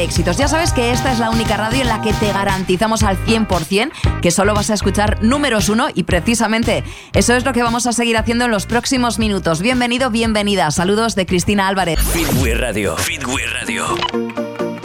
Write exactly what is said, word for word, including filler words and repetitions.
éxitos. Ya sabes que esta es la única radio en la que te garantizamos al cien por ciento que solo vas a escuchar números uno y precisamente eso es lo que vamos a seguir haciendo en los próximos minutos. Bienvenido, bienvenida. Saludos de Cristina Álvarez. Feedway Radio. Feedway Radio.